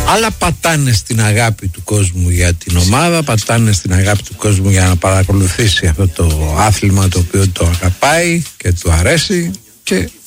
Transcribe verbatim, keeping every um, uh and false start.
Αλλά πατάνε στην αγάπη του κόσμου για την ομάδα, πατάνε στην αγάπη του κόσμου για να παρακολουθήσει αυτό το άθλημα το οποίο το αγαπάει και του αρέσει, και